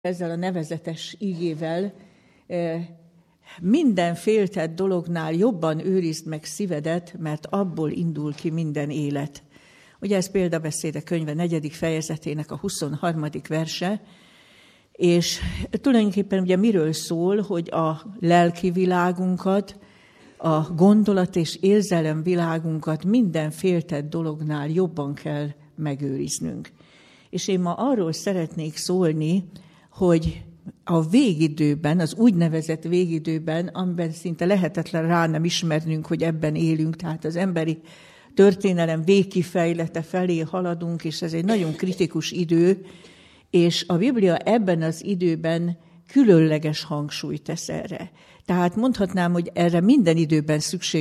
ezzel a nevezetes ígével: minden féltett dolognál jobban őrizd meg szívedet, mert abból indul ki minden élet. Ugye ez Példabeszédek könyve 4. fejezetének a 23. verse, és tulajdonképpen ugye miről szól, hogy a lelki világunkat, a gondolat és érzelem világunkat minden féltett dolognál jobban kell megőriznünk. És én ma arról szeretnék szólni, hogy a végidőben, az úgynevezett végidőben, amiben szinte lehetetlen rá nem ismernünk, hogy ebben élünk, tehát az emberi történelem végkifejlete felé haladunk, és ez egy nagyon kritikus idő, és a Biblia ebben az időben különleges hangsúlyt tesz erre. Tehát mondhatnám, hogy erre minden időben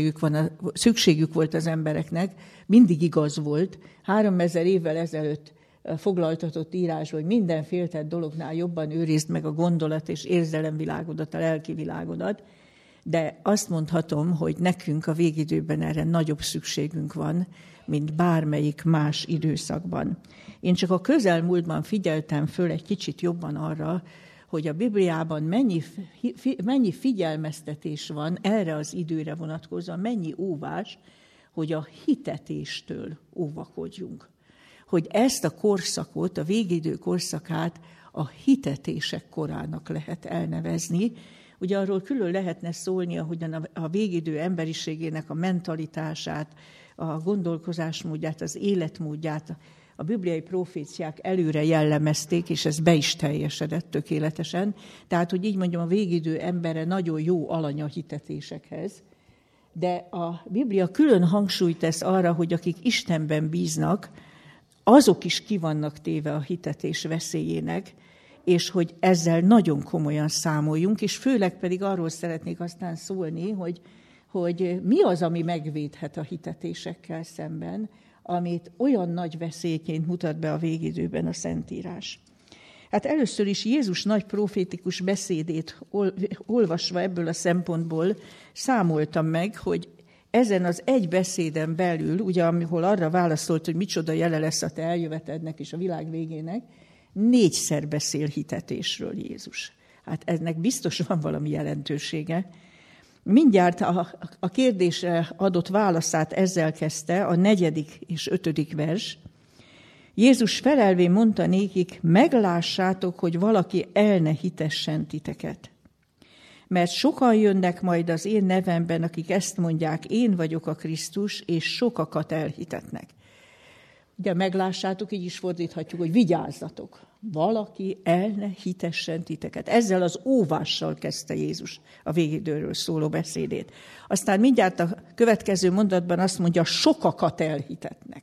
szükségük volt az embereknek, mindig igaz volt. 3000 évvel ezelőtt foglaltatott írás, hogy minden féltett dolognál jobban őrizd meg a gondolat és érzelemvilágodat, a lelki világodat, de azt mondhatom, hogy nekünk a végidőben erre nagyobb szükségünk van, mint bármelyik más időszakban. Én csak a közelmúltban figyeltem föl egy kicsit jobban arra, hogy a Bibliában mennyi figyelmeztetés van erre az időre vonatkozóan, mennyi óvás, hogy a hitetéstől óvakodjunk. Hogy ezt a korszakot, a végidő korszakát a hitetések korának lehet elnevezni. Ugye arról külön lehetne szólni, ahogyan a végidő emberiségének a mentalitását, a gondolkozásmódját, az életmódját a bibliai proféciák előre jellemezték, és ez be is teljesedett tökéletesen. Tehát, hogy így mondjam, a végidő embere nagyon jó alany a hitetésekhez. De a Biblia külön hangsúlyt tesz arra, hogy akik Istenben bíznak, azok is ki vannak téve a hitetés veszélyének, és hogy ezzel nagyon komolyan számoljunk, és főleg pedig arról szeretnék aztán szólni, hogy mi az, ami megvédhet a hitetésekkel szemben, amit olyan nagy veszélyként mutat be a végidőben a Szentírás. Hát először is Jézus nagy profétikus beszédét olvasva ebből a szempontból számoltam meg, hogy ezen az egy beszéden belül, ugye amikor arra válaszolt, hogy micsoda jele lesz a te eljövetednek és a világ végének, 4-szer beszél hitetésről Jézus. Hát ennek biztos van valami jelentősége. Mindjárt a kérdésre adott válaszát ezzel kezdte, a 4. és 5. vers. Jézus felelvén mondta nékik: meglássátok, hogy valaki el ne hitessen titeket. Mert sokan jönnek majd az én nevemben, akik ezt mondják, én vagyok a Krisztus, és sokakat elhitetnek. Ugye meglássátok, így is fordíthatjuk, hogy vigyázzatok. Valaki el ne hitessen titeket. Ezzel az óvással kezdte Jézus a végidőről szóló beszédét. Aztán mindjárt a következő mondatban azt mondja, sokakat elhitetnek.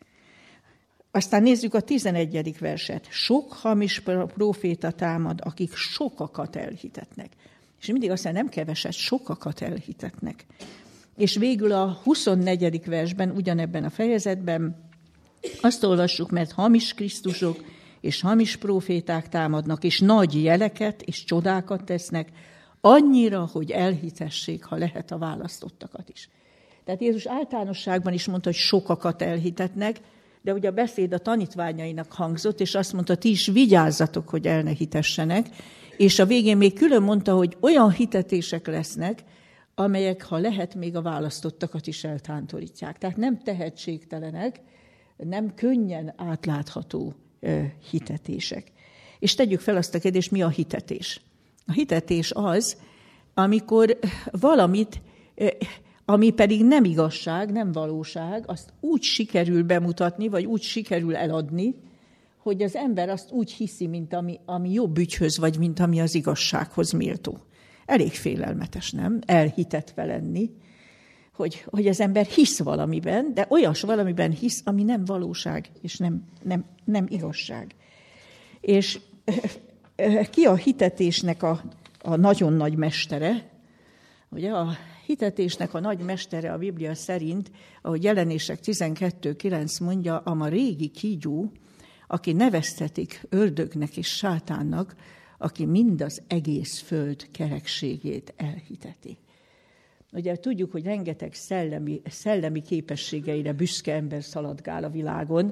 Aztán nézzük a 11. verset. Sok hamis próféta támad, akik sokakat elhitetnek. És mindig aztán nem keveset, sokakat elhitetnek. És végül a 24. versben, ugyanebben a fejezetben azt olvassuk, mert hamis Krisztusok és hamis próféták támadnak, és nagy jeleket és csodákat tesznek, annyira, hogy elhitessék, ha lehet, a választottakat is. Tehát Jézus általánosságban is mondta, hogy sokakat elhitetnek, de ugye a beszéd a tanítványainak hangzott, és azt mondta, ti is vigyázzatok, hogy el ne hitessenek, és a végén még külön mondta, hogy olyan hitetések lesznek, amelyek, ha lehet, még a választottakat is eltántorítják. Tehát nem tehetségtelenek, nem könnyen átlátható hitetések. És tegyük fel azt a kérdést, mi a hitetés? A hitetés az, amikor valamit, ami pedig nem igazság, nem valóság, azt úgy sikerül bemutatni, vagy úgy sikerül eladni, hogy az ember azt úgy hiszi, mint ami jobb ügyhöz, vagy mint ami az igazsághoz méltó. Elég félelmetes, nem? Elhitetve lenni, hogy az ember hisz valamiben, de olyas valamiben hisz, ami nem valóság, és nem igazság. És ki a hitetésnek a nagyon nagy mestere? Ugye a hitetésnek a nagy mestere a Biblia szerint, ahogy Jelenések 12.9 mondja, a régi kígyó, aki neveztetik ördögnek és sátánnak, aki mind az egész föld kerekségét elhiteti. Ugye tudjuk, hogy rengeteg szellemi képességeire büszke ember szaladgál a világon,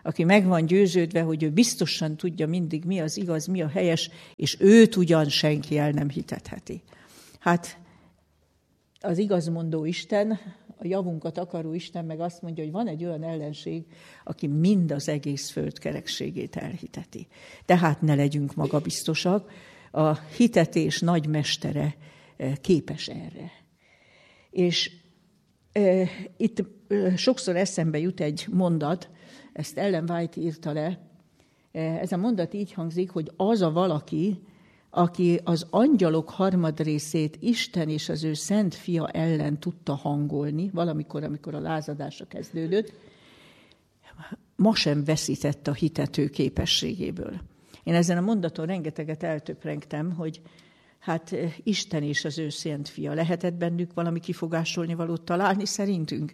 aki meg van győződve, hogy ő biztosan tudja mindig, mi az igaz, mi a helyes, és őt ugyan senki el nem hitetheti. Hát az igazmondó Isten, a javunkat akaró Isten meg azt mondja, hogy van egy olyan ellenség, aki mind az egész föld kerekségét elhiteti. Tehát ne legyünk magabiztosak, a hitetés nagy mestere képes erre. És itt sokszor eszembe jut egy mondat, ezt Ellen White írta le. Ez a mondat így hangzik, hogy az a valaki, aki az angyalok harmadrészét Isten és az ő szent fia ellen tudta hangolni, valamikor, amikor a lázadása kezdődött, ma sem veszített a hitető képességéből. Én ezen a mondaton rengeteget eltöprengtem, hogy hát Isten és az ő szent fia. Lehetett bennük valami kifogásolni valót találni szerintünk?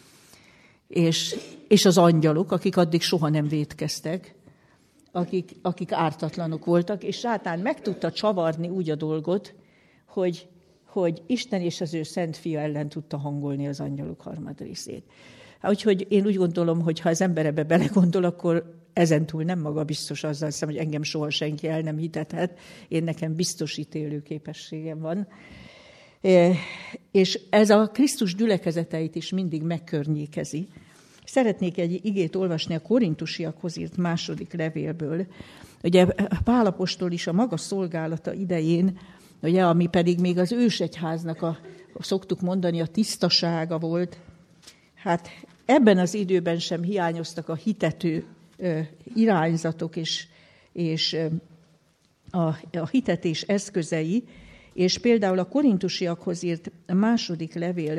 És az angyalok, akik addig soha nem vétkeztek, akik ártatlanok voltak, és sátán meg tudta csavarni úgy a dolgot, hogy Isten és az ő szent fia ellen tudta hangolni az angyalok harmadrészét. Úgyhogy én úgy gondolom, hogy ha az ember ebbe belegondol, akkor ezentúl nem magabiztos azzal hiszem, hogy engem soha senki el nem hitethet, én nekem biztos ítélő képességem van. És ez a Krisztus gyülekezeteit is mindig megkörnyékezi. Szeretnék egy igét olvasni a Korintusiakhoz írt második levélből. Ugye Pál apostol is a maga szolgálata idején, ugye, ami pedig még az ősegyháznak szoktuk mondani, a tisztasága volt, hát ebben az időben sem hiányoztak a hitető irányzatok és a hitetés eszközei, és például a Korintusiakhoz írt második levél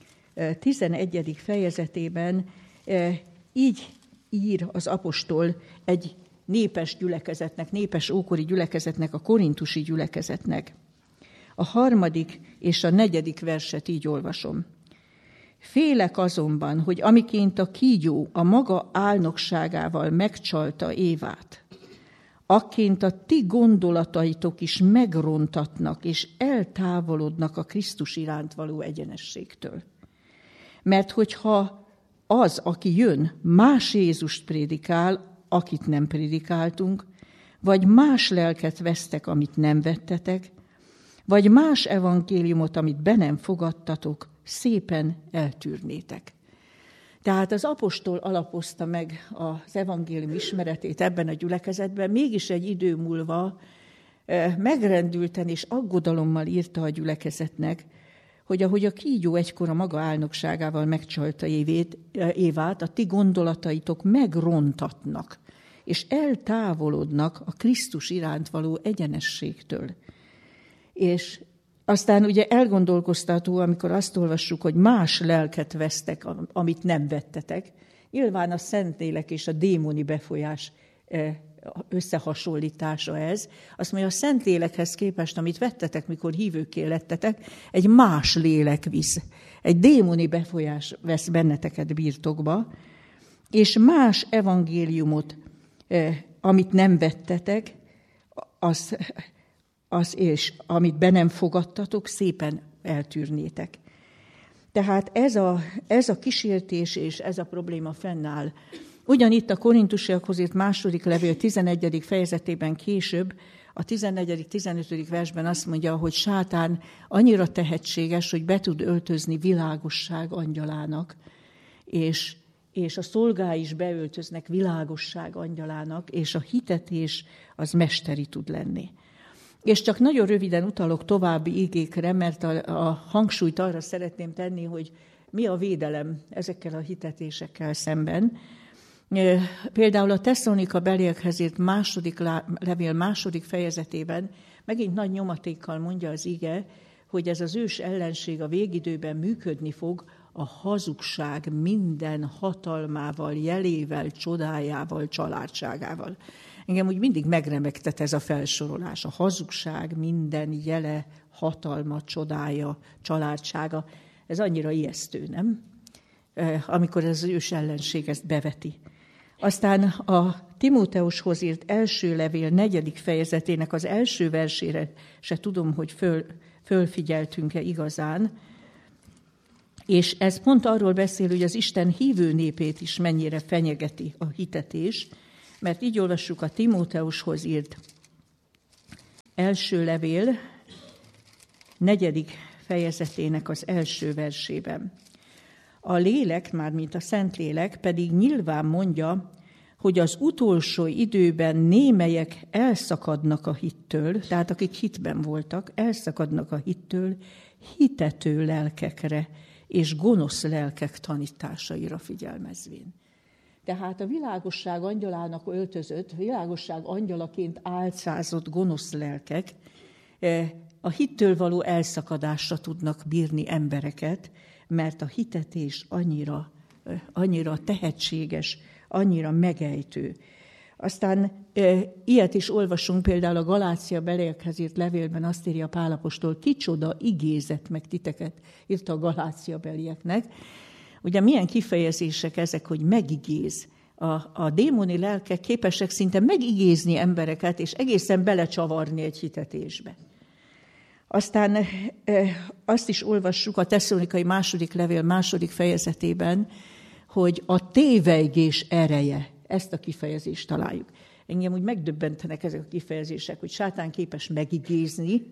11. fejezetében így ír az apostol egy népes gyülekezetnek, népes ókori gyülekezetnek, a korintusi gyülekezetnek. A 3. és a 4. verset így olvasom. Félek azonban, hogy amiként a kígyó a maga álnokságával megcsalta Évát, akként a ti gondolataitok is megrontatnak és eltávolodnak a Krisztus iránt való egyenességtől. Mert hogyha az, aki jön, más Jézust prédikál, akit nem prédikáltunk, vagy más lelket vesztek, amit nem vettetek, vagy más evangéliumot, amit be nem fogadtatok, szépen eltűrnétek. Tehát az apostol alapozta meg az evangélium ismeretét ebben a gyülekezetben, mégis egy idő múlva megrendülten és aggodalommal írta a gyülekezetnek, hogy ahogy a kígyó egykor a maga álnokságával megcsalta Évát, a ti gondolataitok megrontatnak, és eltávolodnak a Krisztus iránt való egyenességtől. És aztán ugye elgondolkoztató, amikor azt olvassuk, hogy más lelket vesztek, amit nem vettetek. Nyilván a Szentlélek és a démoni befolyás összehasonlítása ez. Azt mondja, a Szentlélekhez képest, amit vettetek, mikor hívőkké lettetek, egy más lélek visz. Egy démoni befolyás vesz benneteket birtokba, és más evangéliumot, amit nem vettetek, az és amit be nem fogadtatok, szépen eltűrnétek. Tehát ez a kísértés és ez a probléma fennáll. Ugyanitt a Korintusiakhoz írt második levél 11. fejezetében később, a 14.-15. versben azt mondja, hogy sátán annyira tehetséges, hogy be tud öltözni világosság angyalának, és a szolgái is beöltöznek világosság angyalának, és a hitetés az mesteri tud lenni. És csak nagyon röviden utalok további igékre, mert a hangsúlyt arra szeretném tenni, hogy mi a védelem ezekkel a hitetésekkel szemben. Például a Tesszalonika beliekhez írt második levél második fejezetében megint nagy nyomatékkal mondja az ige, hogy ez az ős ellenség a végidőben működni fog a hazugság minden hatalmával, jelével, csodájával, családságával. Engem úgy mindig megremegtet ez a felsorolás. A hazugság minden jele, hatalma, csodája, családsága. Ez annyira ijesztő, nem? Amikor ez az ős ellenség ezt beveti. Aztán a Timóteushoz írt első levél 4. fejezetének az első versére se tudom, hogy fölfigyeltünk-e igazán. És ez pont arról beszél, hogy az Isten hívő népét is mennyire fenyegeti a hitetés, mert így olvassuk a Timóteushoz írt első levél 4. fejezetének az első versében. A lélek, mármint a Szentlélek pedig nyilván mondja, hogy az utolsó időben némelyek elszakadnak a hittől, tehát akik hitben voltak, elszakadnak a hittől hitető lelkekre és gonosz lelkek tanításaira figyelmezvén. Tehát a világosság angyalának öltözött, világosság angyalaként álcázott gonosz lelkek a hittől való elszakadásra tudnak bírni embereket, mert a hitetés annyira tehetséges, annyira megejtő. Aztán ilyet is olvasunk, például a Galácia beliekhez írt levélben azt írja Pál apostol, kicsoda igézett meg titeket, írta a Galácia belieknek. Ugye milyen kifejezések ezek, hogy megigéz. A démoni lelkek képesek szinte megigézni embereket, és egészen belecsavarni egy hitetésbe. Aztán azt is olvassuk a Tesszalonikai második levél második fejezetében, hogy a tévejgés ereje, ezt a kifejezést találjuk. Engem úgy megdöbbentenek ezek a kifejezések, hogy sátán képes megigézni,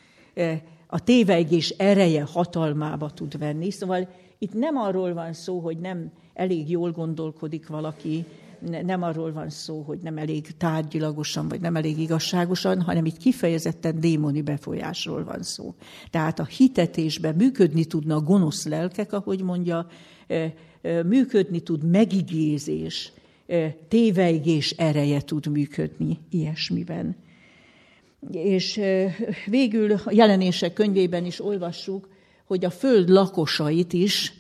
a tévejgés ereje hatalmába tud venni. Szóval itt nem arról van szó, hogy nem elég jól gondolkodik valaki, nem arról van szó, hogy nem elég tárgyilagosan, vagy nem elég igazságosan, hanem itt kifejezetten démoni befolyásról van szó. Tehát a hitetésben működni tudnak gonosz lelkek, ahogy mondja, működni tud megigézés, tévejgés ereje tud működni ilyesmiben. És végül a Jelenések könyvében is olvassuk, hogy a föld lakosait is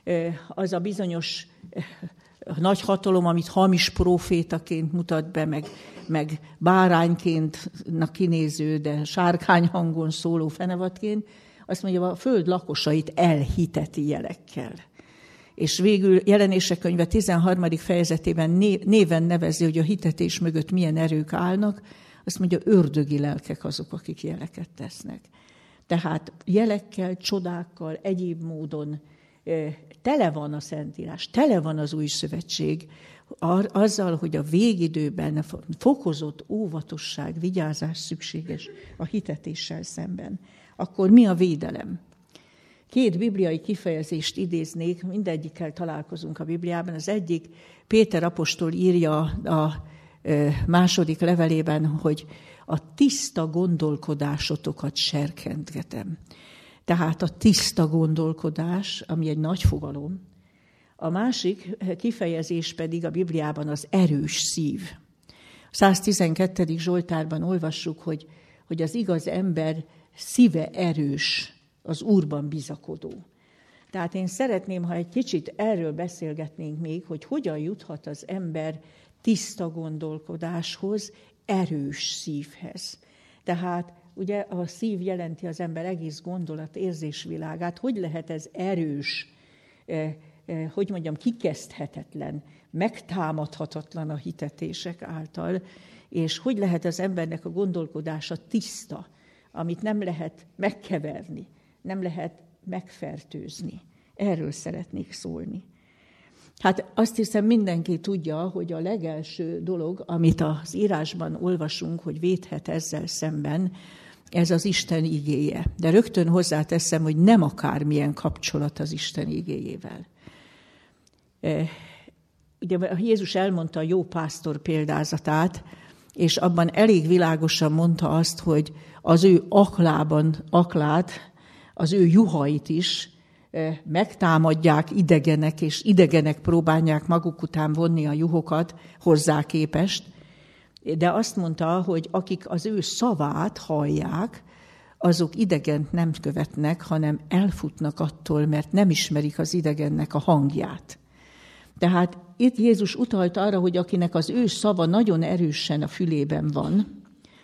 az a bizonyos nagy hatalom, amit hamis prófétaként mutat be, meg bárányként kinéző, de sárkány hangon szóló fenevadként, azt mondja, a föld lakosait elhiteti jelekkel. És végül Jelenések könyve 13. fejezetében néven nevezi, hogy a hitetés mögött milyen erők állnak, azt mondja, ördögi lelkek azok, akik jeleket tesznek. Tehát jelekkel, csodákkal, egyéb módon tele van a Szentírás, tele van az Új Szövetség, azzal, hogy a végidőben fokozott óvatosság, vigyázás szükséges a hitetéssel szemben. Akkor mi a védelem? 2 bibliai kifejezést idéznék, mindegyikkel találkozunk a Bibliában. Az egyik, Péter apostol írja a második levelében, hogy a tiszta gondolkodásotokat serkentgetem. Tehát a tiszta gondolkodás, ami egy nagy fogalom. A másik kifejezés pedig a Bibliában az erős szív. A 112. Zsoltárban olvassuk, hogy az igaz ember szíve erős, az Úrban bizakodó. Tehát én szeretném, ha egy kicsit erről beszélgetnénk még, hogy hogyan juthat az ember tiszta gondolkodáshoz, erős szívhez. Tehát ugye a szív jelenti az ember egész gondolat, érzésvilágát. Hogy lehet ez erős, hogy mondjam, kikezdhetetlen, megtámadhatatlan a hitetések által, és hogy lehet az embernek a gondolkodása tiszta, amit nem lehet megkeverni, nem lehet megfertőzni. Erről szeretnék szólni. Hát azt hiszem mindenki tudja, hogy a legelső dolog, amit az írásban olvasunk, hogy védhet ezzel szemben, ez az Isten igéje. De rögtön hozzáteszem, hogy nem akármilyen kapcsolat az Isten igéjével. Ugye Jézus elmondta a jó pásztor példázatát, és abban elég világosan mondta azt, hogy az ő aklát, az ő juhait is megtámadják idegenek, és idegenek próbálják maguk után vonni a juhokat hozzá képest. De azt mondta, hogy akik az ő szavát hallják, azok idegent nem követnek, hanem elfutnak attól, mert nem ismerik az idegennek a hangját. Tehát itt Jézus utalt arra, hogy akinek az ő szava nagyon erősen a fülében van,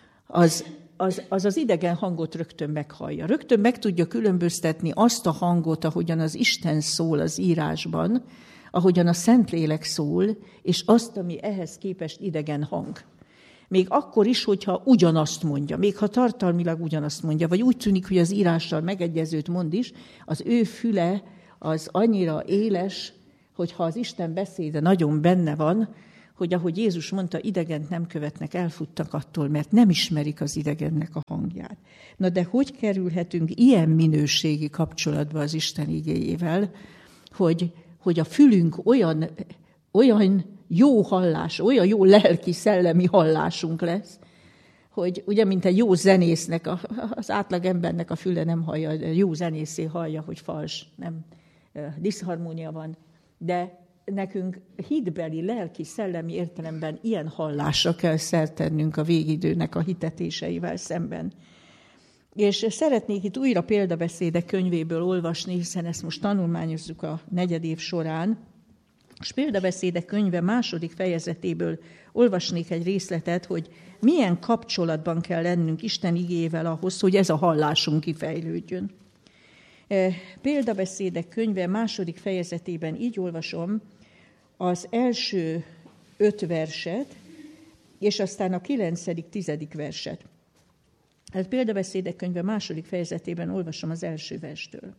az idegen hangot rögtön meghallja. Rögtön meg tudja különböztetni azt a hangot, ahogyan az Isten szól az írásban, ahogyan a Szentlélek szól, és azt, ami ehhez képest idegen hang. Még akkor is, hogyha ugyanazt mondja, még ha tartalmilag ugyanazt mondja, vagy úgy tűnik, hogy az írással megegyezőt mond is, az ő füle az annyira éles, hogy ha az Isten beszéde nagyon benne van, hogy ahogy Jézus mondta, idegent nem követnek, elfuttak attól, mert nem ismerik az idegennek a hangját. Na de hogy kerülhetünk ilyen minőségi kapcsolatba az Isten igéjével, hogy a fülünk olyan jó hallás, olyan jó lelki, szellemi hallásunk lesz, hogy ugye, mint egy jó zenésznek, az átlag embernek a füle nem hallja, jó zenészé hallja, hogy fals, nem diszharmónia van, de nekünk hitbeli, lelki, szellemi értelemben ilyen hallásra kell szert tennünk a végidőnek a hitetéseivel szemben. És szeretnék itt újra példabeszédek könyvéből olvasni, hiszen ezt most tanulmányozzuk a negyedév során. És példabeszédek könyve 2. fejezetéből olvasnék egy részletet, hogy milyen kapcsolatban kell lennünk Isten igével ahhoz, hogy ez a hallásunk kifejlődjön. Példabeszédek könyve 2. fejezetében így olvasom az első 5 verset, és aztán a 9.-10. verset. A példabeszédek könyve 2. fejezetében olvasom az első verstől.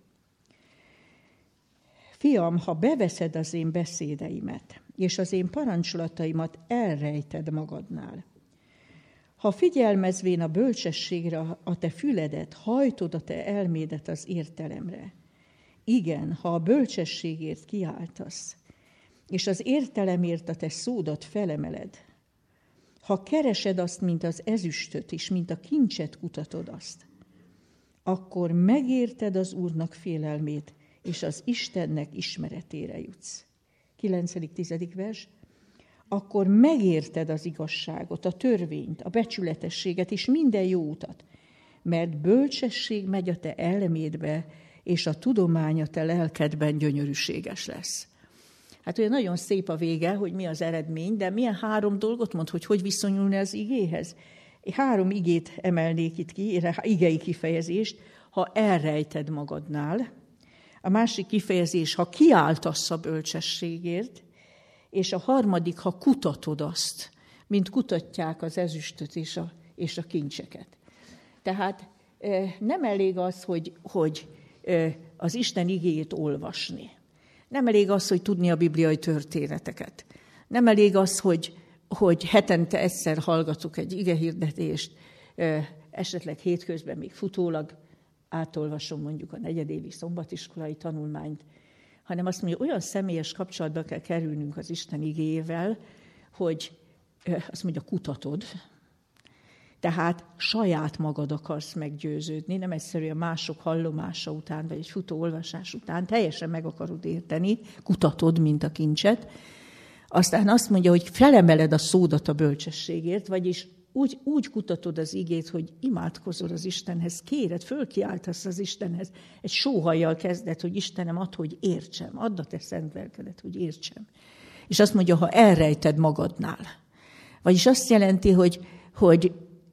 Fiam, ha beveszed az én beszédeimet, és az én parancsolataimat elrejted magadnál, ha figyelmezvén a bölcsességre a te füledet, hajtod a te elmédet az értelemre. Igen, ha a bölcsességért kiáltasz, és az értelemért a te szódat felemeled, ha keresed azt, mint az ezüstöt, és mint a kincset kutatod azt, akkor megérted az Úrnak félelmét, és az Istennek ismeretére jutsz. 9.-10. vers. Akkor megérted az igazságot, a törvényt, a becsületességet és minden jó utat, mert bölcsesség megy a te elmédbe, és a tudomány a te lelkedben gyönyörűséges lesz. Hát ugye nagyon szép a vége, hogy mi az eredmény, de milyen 3 dolgot mond, hogy viszonyulni az igéhez? 3 igét emelnék itt ki, igei kifejezést, ha elrejted magadnál. A másik kifejezés, ha kiáltasz a bölcsességért, és a harmadik, ha kutatod azt, mint kutatják az ezüstöt és a kincseket. Tehát nem elég az, hogy az Isten igéjét olvasni. Nem elég az, hogy tudni a bibliai történeteket. Nem elég az, hogy hetente egyszer hallgatok egy igehirdetést, esetleg hétközben még futólag átolvasom mondjuk a negyedévi szombatiskolai tanulmányt, hanem azt mondja, olyan személyes kapcsolatba kell kerülnünk az Isten igéjével, hogy azt mondja, kutatod, tehát saját magad akarsz meggyőződni, nem egyszerűen mások hallomása után, vagy egy futó olvasás után, teljesen meg akarod érteni, kutatod, mint a kincset. Aztán azt mondja, hogy felemeled a szódat a bölcsességért, vagyis úgy kutatod az igét, hogy imádkozol az Istenhez, kéred, fölkiáltasz az Istenhez, egy sóhajjal kezded, hogy Istenem, add, hogy értsem, add a te szent lelkedet, hogy értsem. És azt mondja, ha elrejted magadnál. Vagyis azt jelenti, hogy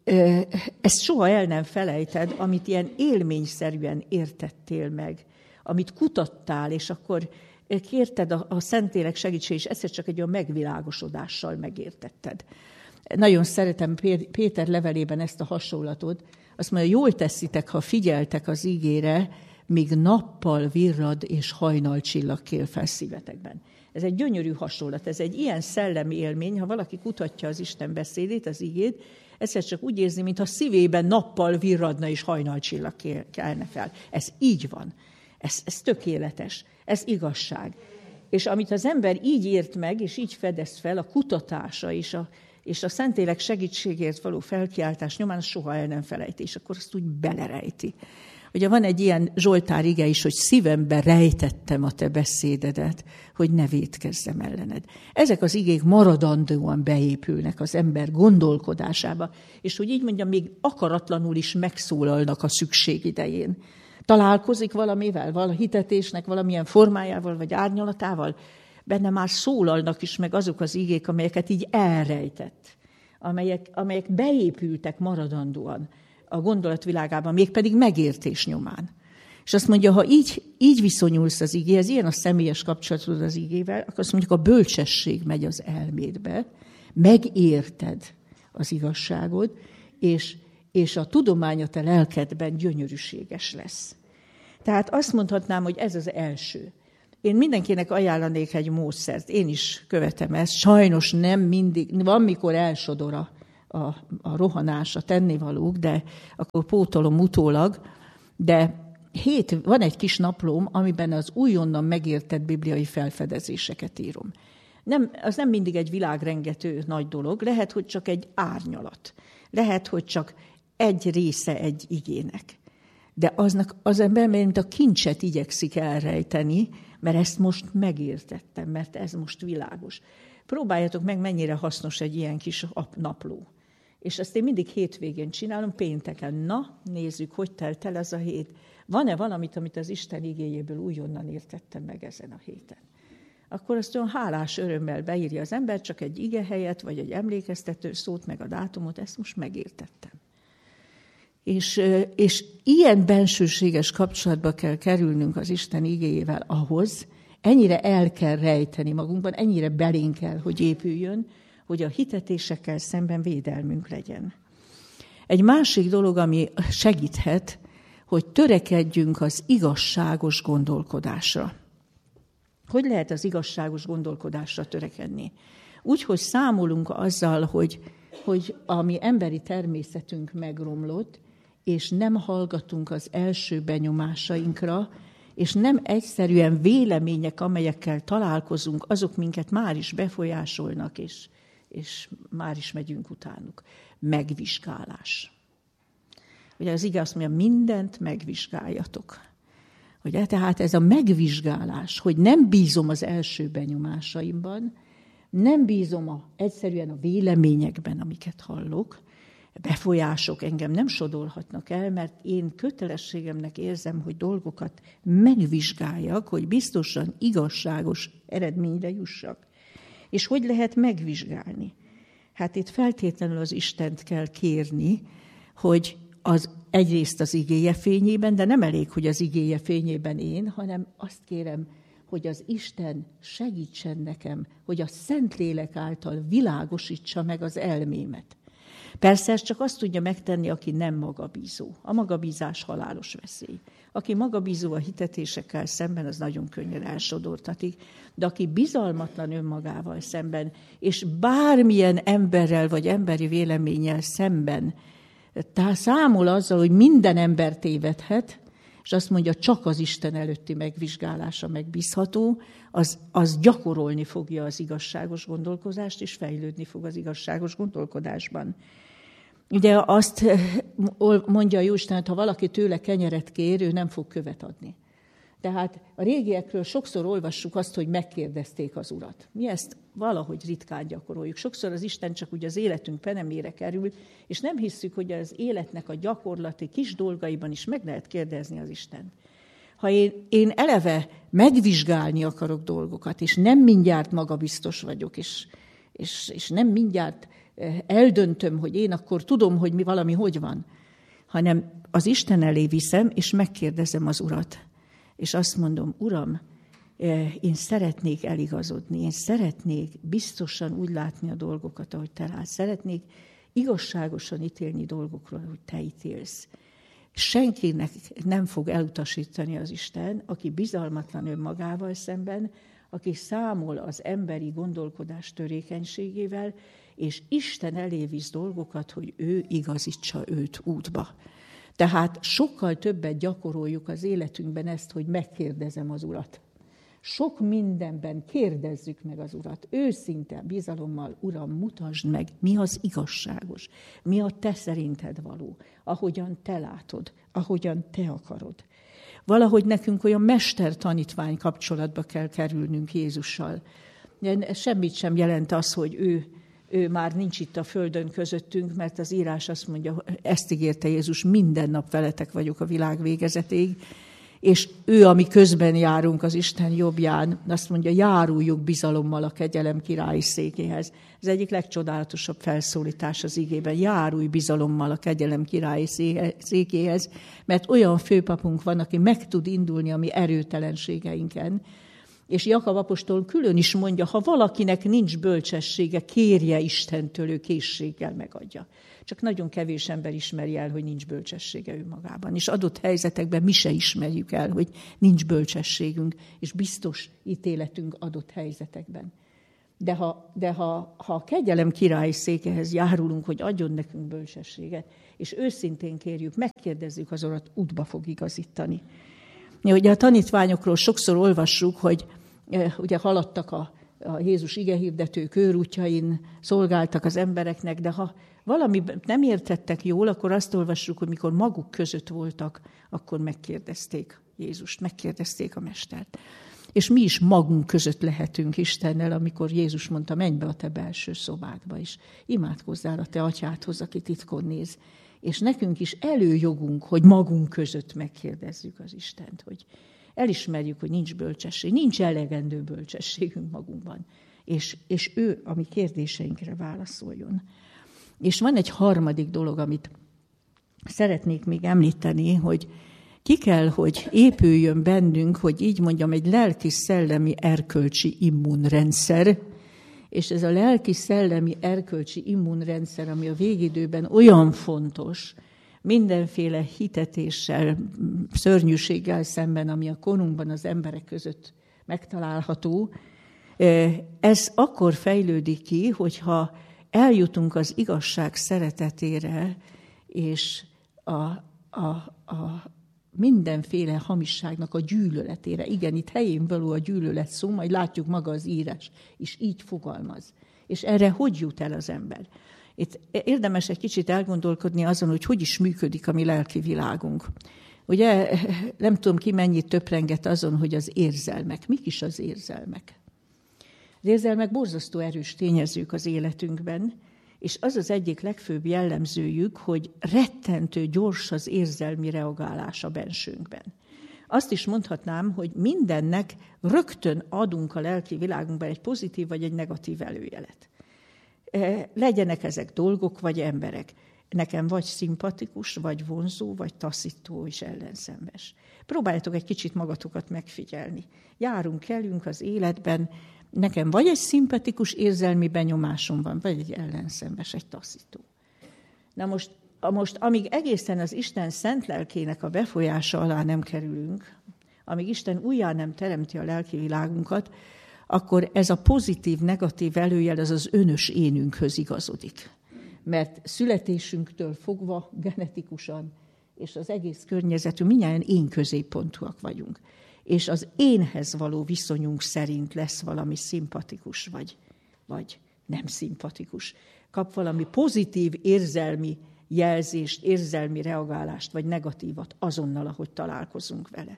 ezt soha el nem felejted, amit ilyen élményszerűen értettél meg, amit kutattál, és akkor kérted a Szentlélek segítségét, és egyszer csak egy olyan megvilágosodással megértetted. Nagyon szeretem Péter levelében ezt a hasonlatot. Azt mondja, jól teszitek, ha figyeltek az ígére, míg nappal virrad és hajnalcsillag kél fel szívetekben. Ez egy gyönyörű hasonlat, ez egy ilyen szellemi élmény, ha valaki kutatja az Isten beszédét, az igét, egyszer csak úgy érzi, mintha szívében nappal virradna és hajnalcsillag kelne fel. Ez így van. Ez tökéletes. Ez igazság. És amit az ember így ért meg, és így fedez fel, a kutatása és a Szentlélek segítségért való felkiáltás nyomán, az soha el nem felejti, és akkor azt úgy belerejti. Ugye van egy ilyen Zsoltár ige is, hogy szívembe rejtettem a te beszédedet, hogy ne vétkezzem ellened. Ezek az igék maradandóan beépülnek az ember gondolkodásába, és hogy így mondjam, még akaratlanul is megszólalnak a szükség idején. Találkozik valamivel, hitetésnek valamilyen formájával vagy árnyalatával, benne már szólalnak is meg azok az igék, amelyeket így elrejtett, amelyek beépültek maradandóan a gondolatvilágában, mégpedig megértés nyomán. És azt mondja, ha így viszonyulsz az igéhez, ilyen a személyes kapcsolatod az igével, akkor azt mondjuk, a bölcsesség megy az elmédbe, megérted az igazságot, és a tudomány a te lelkedben gyönyörűséges lesz. Tehát azt mondhatnám, hogy ez az első. Én mindenkinek ajánlanék egy módszert, én is követem ezt. Sajnos nem mindig, van mikor elsodor a rohanás, a tennivalók, de akkor pótolom utólag. De van egy kis naplóm, amiben az újonnan megértett bibliai felfedezéseket írom. Az nem mindig egy világrengető nagy dolog, lehet, hogy csak egy árnyalat. Lehet, hogy csak egy része egy igének. De az ember, mint a kincset igyekszik elrejteni, mert ezt most megértettem, mert ez most világos. Próbáljatok meg, mennyire hasznos egy ilyen kis napló. És ezt én mindig hétvégén csinálom, pénteken. Na, nézzük, hogy telt el ez a hét. Van-e valamit, amit az Isten igéjéből újonnan értettem meg ezen a héten? Akkor azt olyan hálás örömmel beírja az ember, csak egy ige helyet, vagy egy emlékeztető szót, meg a dátumot, ezt most megértettem. És ilyen bensőséges kapcsolatba kell kerülnünk az Isten igéjével ahhoz, ennyire el kell rejteni magunkban, ennyire belénk kell, hogy épüljön, hogy a hitetésekkel szemben védelmünk legyen. Egy másik dolog, ami segíthet, hogy törekedjünk az igazságos gondolkodásra. Hogy lehet az igazságos gondolkodásra törekedni? Úgy, hogy számolunk azzal, hogy a mi emberi természetünk megromlott, és nem hallgatunk az első benyomásainkra, és nem egyszerűen vélemények, amelyekkel találkozunk, azok minket már is befolyásolnak, és már is megyünk utánuk. Megvizsgálás. Ugye az ige azt mondja, mindent megvizsgáljatok. Ugye? Tehát ez a megvizsgálás, hogy nem bízom az első benyomásaimban, nem bízom egyszerűen a véleményekben, amiket hallok, befolyások engem nem sodorhatnak el, mert én kötelességemnek érzem, hogy dolgokat megvizsgáljak, hogy biztosan igazságos eredményre jussak. És hogy lehet megvizsgálni? Hát itt feltétlenül az Istent kell kérni, hogy egyrészt az igéje fényében, de nem elég, hogy az igéje fényében én, hanem azt kérem, hogy az Isten segítsen nekem, hogy a Szentlélek által világosítsa meg az elmémet. Persze ezt csak azt tudja megtenni, aki nem magabízó. A magabízás halálos veszély. Aki magabízó a hitetésekkel szemben, az nagyon könnyen elsodortatik. De aki bizalmatlan önmagával szemben, és bármilyen emberrel vagy emberi véleménnyel szemben számol azzal, hogy minden ember tévedhet, és azt mondja, csak az Isten előtti megvizsgálása megbízható, az gyakorolni fogja az igazságos gondolkozást, és fejlődni fog az igazságos gondolkodásban. Ugye azt mondja a Jóisten, hogy ha valaki tőle kenyeret kér, ő nem fog követ adni. Tehát a régiekről sokszor olvassuk azt, hogy megkérdezték az Urat. Mi ezt valahogy ritkán gyakoroljuk. Sokszor az Isten csak úgy az életünk penemére kerül, és nem hisszük, hogy az életnek a gyakorlati kis dolgaiban is meg lehet kérdezni az Istent. Ha én eleve megvizsgálni akarok dolgokat, és nem mindjárt magabiztos vagyok, és nem mindjárt eldöntöm, hogy én akkor tudom, hogy valami hogy van, hanem az Isten elé viszem, és megkérdezem az Urat. És azt mondom, Uram, én szeretnék eligazodni, én szeretnék biztosan úgy látni a dolgokat, ahogy te látsz. Szeretnék igazságosan ítélni dolgokról, ahogy te ítélsz. Senkinek nem fog elutasítani az Isten, aki bizalmatlan önmagával szemben, aki számol az emberi gondolkodás törékenységével, és Isten elé visz dolgokat, hogy ő igazítsa őt útba. Tehát sokkal többet gyakoroljuk az életünkben ezt, hogy megkérdezem az Urat. Sok mindenben kérdezzük meg az Urat. Őszinte bizalommal, Uram, mutasd meg, mi az igazságos, mi a te szerinted való, ahogyan te látod, ahogyan te akarod. Valahogy nekünk olyan mester-tanítvány kapcsolatba kell kerülnünk Jézussal. Semmit sem jelent az, hogy ő már nincs itt a földön közöttünk, mert az írás azt mondja, ezt ígérte Jézus, minden nap veletek vagyok a világ végezetéig, és ő, ami közben járunk az Isten jobbján, azt mondja, járuljuk bizalommal a kegyelem királyi székéhez. Ez egyik legcsodálatosabb felszólítás az igében. Járulj bizalommal a kegyelem királyi székéhez, mert olyan főpapunk van, aki meg tud indulni a mi erőtelenségeinken. És Jakab apostol külön is mondja, ha valakinek nincs bölcsessége, kérje Istentől, ő készséggel megadja. Csak nagyon kevés ember ismeri el, hogy nincs bölcsessége önmagában. És adott helyzetekben mi se ismerjük el, hogy nincs bölcsességünk, és biztos ítéletünk adott helyzetekben. De ha a kegyelem királyi székehez járulunk, hogy adjon nekünk bölcsességet, és őszintén kérjük, megkérdezzük az Urat, útba fog igazítani. Ugye a tanítványokról sokszor olvassuk, hogy ugye haladtak a Jézus igehirdető körútjain, szolgáltak az embereknek, de ha valami nem értettek jól, akkor azt olvassuk, hogy mikor maguk között voltak, akkor megkérdezték Jézust, megkérdezték a Mestert. És mi is magunk között lehetünk Istennel, amikor Jézus mondta, menj be a te belső szobádba, és imádkozzál a te atyádhoz, aki titkon néz. És nekünk is előjogunk, hogy magunk között megkérdezzük az Istent, hogy elismerjük, hogy nincs bölcsesség, nincs elegendő bölcsességünk magunkban, és ő a mi kérdéseinkre válaszoljon. És van egy harmadik dolog, amit szeretnék még említeni, hogy ki kell, hogy épüljön bennünk, hogy így mondjam, egy lelki-szellemi erkölcsi immunrendszer, és ez a lelki-szellemi erkölcsi immunrendszer, ami a végidőben olyan fontos, mindenféle hitetéssel, szörnyűséggel szemben, ami a korunkban az emberek között megtalálható, ez akkor fejlődik ki, hogyha eljutunk az igazság szeretetére, és a mindenféle hamisságnak a gyűlöletére. Igen, itt helyén való a gyűlölet szó, majd látjuk maga az írás, és így fogalmaz. És erre hogy jut el az ember? Itt érdemes egy kicsit elgondolkodni azon, hogy is működik a mi lelki világunk. Ugye nem tudom ki mennyit töprenget azon, hogy az érzelmek. Mik is az érzelmek? Az érzelmek borzasztó erős tényezők az életünkben, és az az egyik legfőbb jellemzőjük, hogy rettentő gyors az érzelmi reagálás a bensőnkben. Azt is mondhatnám, hogy mindennek rögtön adunk a lelki világunkban egy pozitív vagy egy negatív előjelet. Legyenek ezek dolgok vagy emberek. Nekem vagy szimpatikus, vagy vonzó, vagy taszító és ellenszenves. Próbáljátok egy kicsit magatokat megfigyelni. Járunk, kelünk az életben, nekem vagy egy szimpatikus érzelmi benyomásom van, vagy egy ellenszenves, egy taszító. Na most amíg egészen az Isten szent lelkének a befolyása alá nem kerülünk, amíg Isten újjá nem teremti a lelki világunkat, akkor ez a pozitív-negatív előjel az önös énünkhöz igazodik. Mert születésünktől fogva genetikusan, és az egész környezetünk, mindjárt én középpontúak vagyunk. És az énhez való viszonyunk szerint lesz valami szimpatikus, vagy nem szimpatikus. Kap valami pozitív érzelmi jelzést, érzelmi reagálást, vagy negatívat azonnal, ahogy találkozunk vele.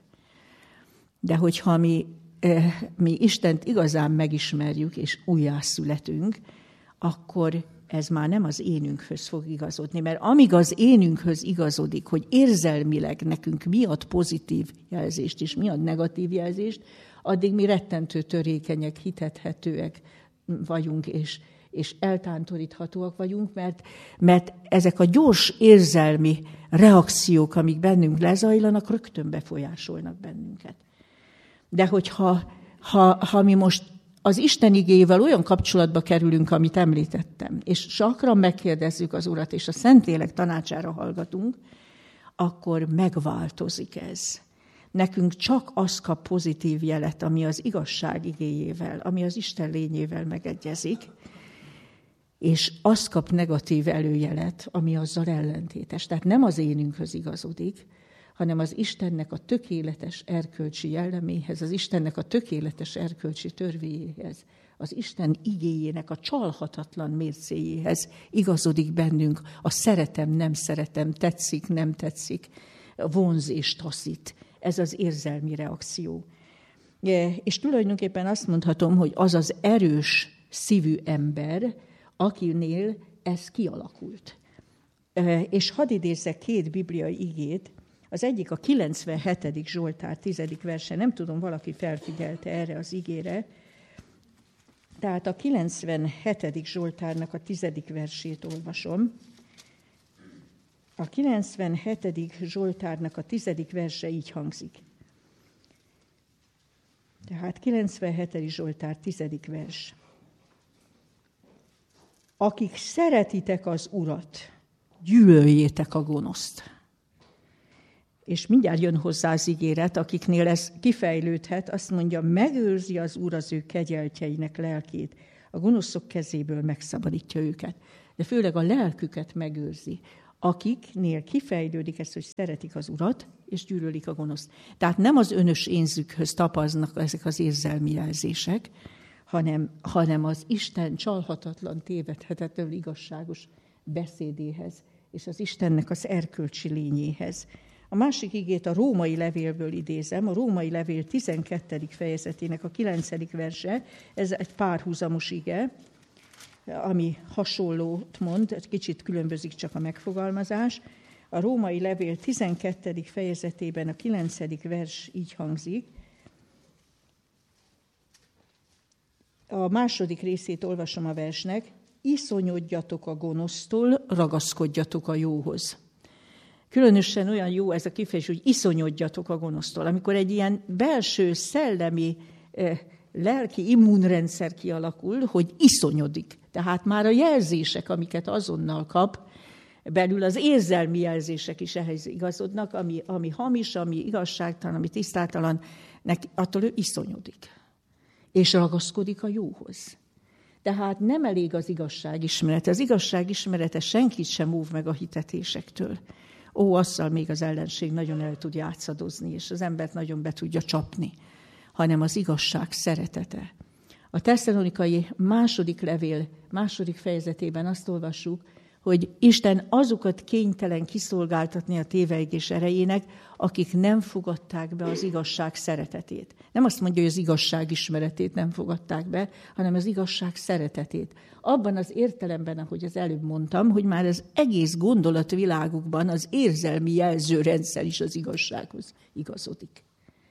De hogyha mi Istent igazán megismerjük, és újjászületünk, akkor ez már nem az énünkhöz fog igazodni, mert amíg az énünkhöz igazodik, hogy érzelmileg nekünk mi ad pozitív jelzést, és mi ad negatív jelzést, addig mi rettentő törékenyek, hitethetőek vagyunk, és eltántoríthatóak vagyunk, mert ezek a gyors érzelmi reakciók, amik bennünk lezajlanak, rögtön befolyásolnak bennünket. De hogyha mi most az Isten igéjével olyan kapcsolatba kerülünk, amit említettem, és gyakran megkérdezzük az Urat, és a Szentlélek tanácsára hallgatunk, akkor megváltozik ez. Nekünk csak az kap pozitív jelet, ami az igazság igéjével, ami az Isten lényével megegyezik, és az kap negatív előjelet, ami azzal ellentétes. Tehát nem az énünkhöz igazodik, hanem az Istennek a tökéletes erkölcsi jelleméhez, az Istennek a tökéletes erkölcsi törvényéhez, az Isten igéjének a csalhatatlan mércéjéhez igazodik bennünk a szeretem, nem szeretem, tetszik, nem tetszik, vonz és taszít. Ez az érzelmi reakció. És tulajdonképpen azt mondhatom, hogy az az erős szívű ember, akinél ez kialakult. És hadd idézzek 2 bibliai igét. Az egyik a 97. Zsoltár 10. verse, nem tudom, valaki felfigyelte erre az igére. Tehát a 97. Zsoltárnak a 10. versét olvasom. A 97. Zsoltárnak a 10. verse így hangzik. Tehát 97. Zsoltár 10. vers. Akik szeretitek az Urat, gyűlöljétek a gonoszt. És mindjárt jön hozzá az ígéret, akiknél ez kifejlődhet, azt mondja, megőrzi az Úr az ő kegyeltjeinek lelkét, a gonoszok kezéből megszabadítja őket. De főleg a lelküket megőrzi, akiknél kifejlődik ez, hogy szeretik az Urat, és gyűlölik a gonoszt. Tehát nem az önös énzükhöz tapaznak ezek az érzelmi jelzések, hanem az Isten csalhatatlan, tévedhetetlen, igazságos beszédéhez, és az Istennek az erkölcsi lényéhez. A másik igét a római levélből idézem, a római levél 12. fejezetének a 9. verse, ez egy párhuzamos ige, ami hasonlót mond, egy kicsit különbözik csak a megfogalmazás. A római levél 12. fejezetében a 9. vers így hangzik. A második részét olvasom a versnek. Iszonyodjatok a gonosztól, ragaszkodjatok a jóhoz. Különösen olyan jó ez a kifejezés, hogy iszonyodjatok a gonosztól. Amikor egy ilyen belső, szellemi, lelki immunrendszer kialakul, hogy iszonyodik. Tehát már a jelzések, amiket azonnal kap, belül az érzelmi jelzések is ehhez igazodnak, ami hamis, ami igazságtalan, ami tisztátalan, attól ő iszonyodik. És ragaszkodik a jóhoz. Tehát nem elég az igazságismeret. Az igazságismerete senkit sem óv meg a hitetésektől. Azzal még az ellenség nagyon el tud játszadozni, és az embert nagyon be tudja csapni, hanem az igazság szeretete. A Tesszalonikai második levél második fejezetében azt olvassuk, hogy Isten azokat kénytelen kiszolgáltatni a tévejgés erejének, akik nem fogadták be az igazság szeretetét. Nem azt mondja, hogy az igazság ismeretét nem fogadták be, hanem az igazság szeretetét. Abban az értelemben, ahogy az előbb mondtam, hogy már az egész gondolatvilágukban az érzelmi jelzőrendszer is az igazsághoz igazodik.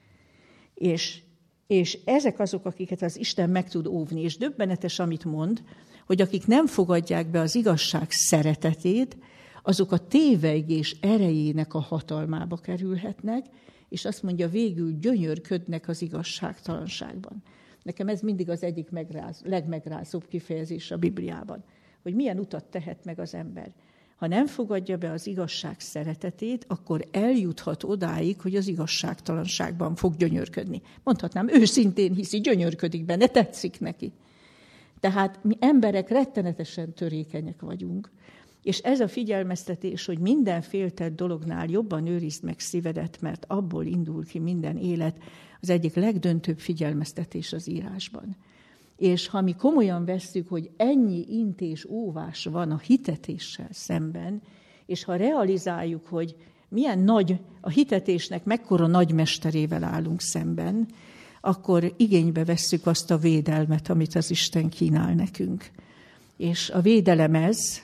És ezek azok, akiket az Isten meg tud óvni, és döbbenetes, amit mond, hogy akik nem fogadják be az igazság szeretetét, azok a tévejgés erejének a hatalmába kerülhetnek, és azt mondja, végül gyönyörködnek az igazságtalanságban. Nekem ez mindig az egyik legmegrázóbb kifejezés a Bibliában, hogy milyen utat tehet meg az ember. Ha nem fogadja be az igazság szeretetét, akkor eljuthat odáig, hogy az igazságtalanságban fog gyönyörködni. Mondhatnám, őszintén hiszi, gyönyörködik benne, tetszik neki. Tehát mi emberek rettenetesen törékenyek vagyunk, és ez a figyelmeztetés, hogy minden féltett dolognál jobban őrizd meg szívedet, mert abból indul ki minden élet, az egyik legdöntőbb figyelmeztetés az írásban. És ha mi komolyan vesszük, hogy ennyi intés, óvás van a hitetéssel szemben, és ha realizáljuk, hogy milyen nagy a hitetésnek, mekkora nagymesterével állunk szemben, akkor igénybe vesszük azt a védelmet, amit az Isten kínál nekünk. És a védelem ez,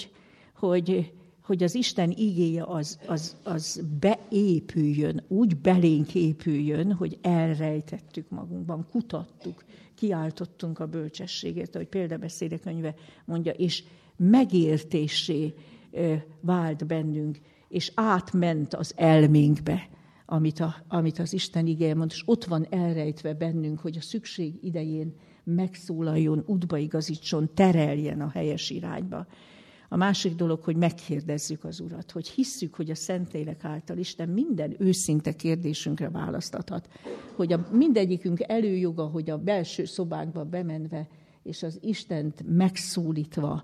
hogy az Isten igéje az beépüljön, úgy belénk épüljön, hogy elrejtettük magunkban, kutattuk, kiáltottunk a bölcsességért, ahogy példabeszédek könyve mondja, és megértésé vált bennünk, és átment az elménkbe, amit az Isten igéje mond, és ott van elrejtve bennünk, hogy a szükség idején megszólaljon, útba igazítson, tereljen a helyes irányba. A másik dolog, hogy megkérdezzük az Urat, hogy hisszük, hogy a Szentlélek által Isten minden őszinte kérdésünkre választathat, hogy mindegyikünk előjoga, hogy a belső szobánkba bemenve, és az Istent megszólítva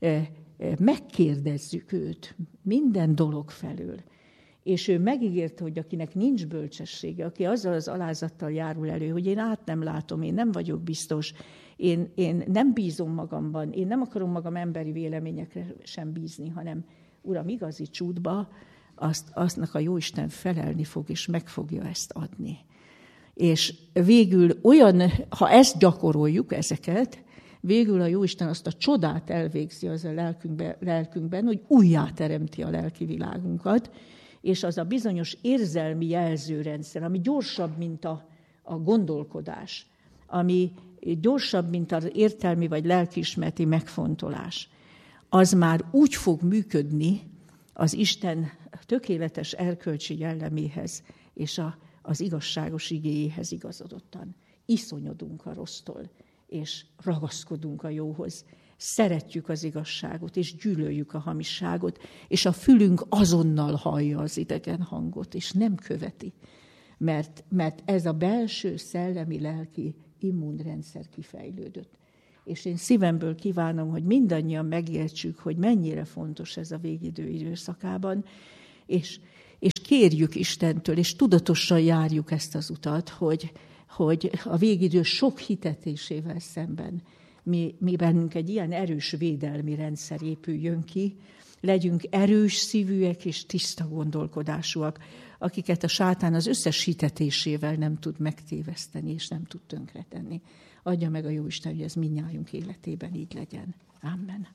megkérdezzük őt minden dolog felől. És ő megígérte, hogy akinek nincs bölcsessége, aki azzal az alázattal járul elő, hogy én át nem látom, én nem vagyok biztos, én nem bízom magamban, én nem akarom magam emberi véleményekre sem bízni, hanem Uram, igazíts útba, aztnak a Jóisten felelni fog, és meg fogja ezt adni. És végül ha ezt gyakoroljuk, ezeket, végül a Jóisten azt a csodát elvégzi az a lelkünkben, hogy újjáteremti a lelki világunkat, és az a bizonyos érzelmi jelzőrendszer, ami gyorsabb, mint a gondolkodás, ami gyorsabb, mint az értelmi vagy lelkiismereti megfontolás, az már úgy fog működni az Isten tökéletes erkölcsi jelleméhez és az igazságos igéjéhez igazodottan. Iszonyodunk a rossztól, és ragaszkodunk a jóhoz. szeretjük az igazságot, és gyűlöljük a hamisságot, és a fülünk azonnal hallja az idegen hangot, és nem követi. Mert ez a belső szellemi, lelki immunrendszer kifejlődött. És én szívemből kívánom, hogy mindannyian megértsük, hogy mennyire fontos ez a végidő időszakában, és kérjük Istentől, és tudatosan járjuk ezt az utat, hogy a végidő sok hitetésével szemben mi bennünk egy ilyen erős védelmi rendszer épüljön ki, legyünk erős szívűek és tiszta gondolkodásúak, akiket a sátán az összes hitetésével nem tud megtéveszteni és nem tud tönkretenni. Adja meg a Jóisten, hogy ez mindnyájunk életében így legyen. Amen.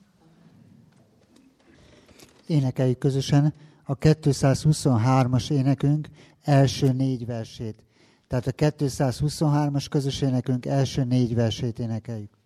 Énekeljük közösen a 223-as énekünk első 4 versét. Tehát a 223-as közös énekünk első 4 versét énekeljük.